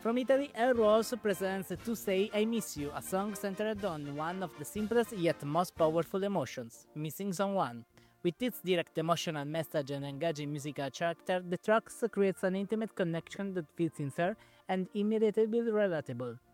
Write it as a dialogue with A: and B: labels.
A: From Italy, Elro also presents To Say I Miss You, a song centered on one of the simplest yet most powerful emotions, missing someone. With its direct emotional message and engaging musical character, the tracks creates an intimate connection that feels sincere and immediately relatable.